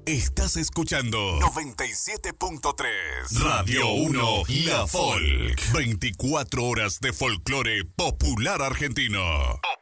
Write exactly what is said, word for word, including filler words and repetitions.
Estás escuchando noventa y siete punto tres Radio uno, La Folk. veinticuatro horas de folclore popular argentino.